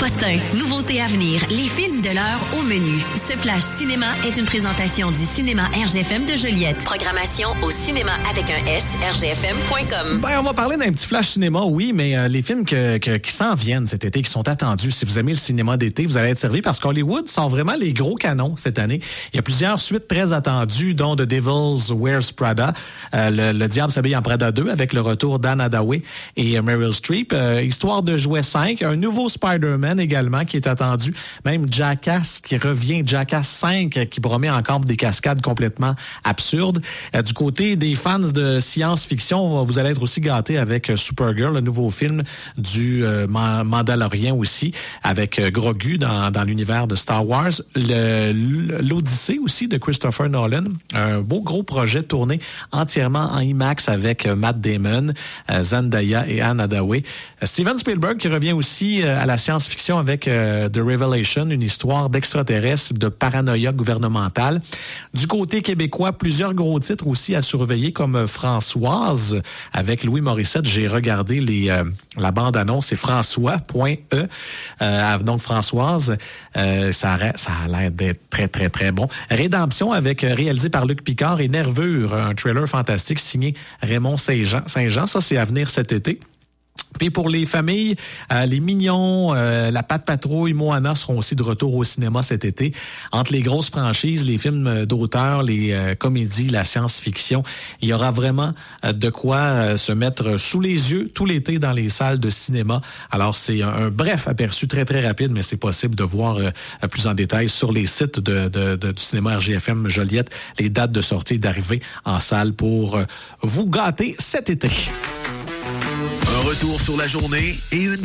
potins, nouveautés à venir, les films de l'heure au menu. Ce flash cinéma est une présentation du cinéma RGFM de Joliette. Programmation au cinéma avec un S, rgfm.com. On va parler d'un petit flash cinéma, oui, mais les films qui s'en viennent cet été, qui sont attendus. Si vous aimez le cinéma d'été, vous allez être servi parce qu'Hollywood sort vraiment les gros canons cette année. Il y a plusieurs suites très attendues, dont The Devil's Wears Prada, le Diable s'habille en Prada 2 avec le retour d'Anne Hathaway et Meryl Streep. Histoire de jouet 5, un nouveau Spider-Man également qui est attendu. Même Jackass qui revient, Jackass 5 qui promet encore des cascades complètement absurdes. Du côté des fans de science-fiction, vous allez être aussi gâtés avec Supergirl, le nouveau film du Mandalorian aussi, avec Grogu dans l'univers de Star Wars. L'Odyssée aussi de Christopher Nolan, un beau gros projet tourné entièrement en IMAX avec Matt Damon, Zendaya et Anne Hathaway. Steven Spielberg qui revient aussi à la science-fiction avec The Revelation, une histoire d'extraterrestres, de paranoïa gouvernementale. Du côté québécois, plusieurs gros titres aussi à surveiller comme Françoise avec Louis Morissette. J'ai regardé la bande-annonce, c'est François.e. Donc Françoise, ça a l'air d'être très, très, très bon. Rédemption réalisé par Luc Picard et Nervure, un trailer fantastique signé Raymond Saint-Jean. Ça, c'est à venir cet été. Puis pour les familles, les Mignons, la Patte Patrouille, Moana seront aussi de retour au cinéma cet été. Entre les grosses franchises, les films d'auteur, les comédies, la science-fiction, il y aura vraiment de quoi se mettre sous les yeux tout l'été dans les salles de cinéma. Alors c'est un bref aperçu très très rapide, mais c'est possible de voir plus en détail sur les sites du cinéma RGFM Joliette les dates de sortie et d'arrivée en salle pour vous gâter cet été. Un retour sur la journée et une